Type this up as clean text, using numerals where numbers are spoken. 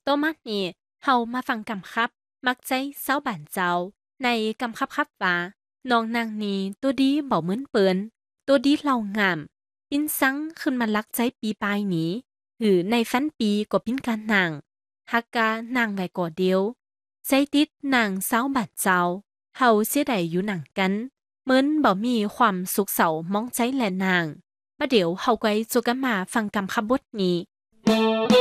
ตัวมัดนี่เฮามาฟังกำครับมักใจเศร้าบ้านเจ้าในกำครับว่าน้องนางนี้ตัวดีบ่เหมือนเปิ้นตัวดีเล่างามปิ้นซังขึ้นมาลักใจปีปลายนี้หรือในฟันปีก็ปิ้นการนางฮักกานางไว้ก่อเดียวใจติดนางเศร้าบ้านเจ้าเฮาเสียดายอยู่หนังกันเหมือนบ่มีความสุขเสามองใจแลนางประเดี๋ยวเฮาไว้จูกันมาฟังกำครับบทนี้